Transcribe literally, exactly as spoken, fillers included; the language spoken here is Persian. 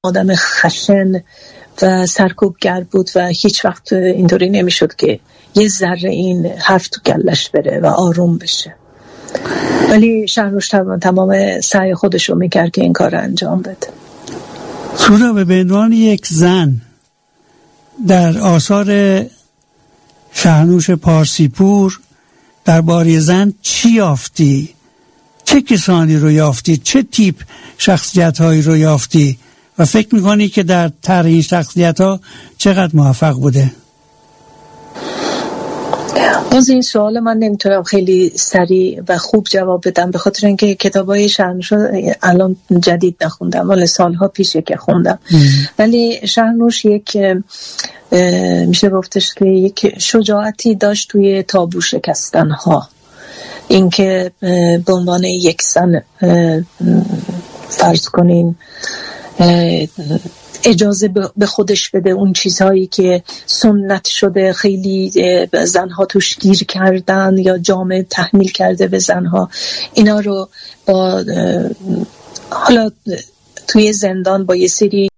آدم خشن و سرکوبگر بود و هیچ وقت اینطوری نمیشد که یه ذره این حرف تو گلش بره و آروم بشه. ولی شهرنوش تمام سعی خودش رو میکرد که این کار انجام بده. سهراب، به عنوان یک زن در آثار شهرنوش پارسیپور درباره زن چی یافتی؟ چه کسانی رو یافتی؟ چه تیپ شخصیت هایی رو یافتی؟ و فکر میکنی که در طرح این شخصیت ها چقدر موفق بوده؟ باز این سوال من نمیتونم خیلی سریع و خوب جواب بدم، به خاطر اینکه کتابای شهرنوش الان جدید نخوندم، ولی سالها پیشه که خوندم. ولی شهرنوش یک میشه گفتش که یک شجاعتی داشت توی تابو شکستن ها. اینکه به عنوان یک زن فرض کنین اجازه به خودش بده اون چیزهایی که سنت شده خیلی زنها توش گیر کردن یا جامعه تحمیل کرده به زنها، اینا رو با حالا توی زندان با یه سری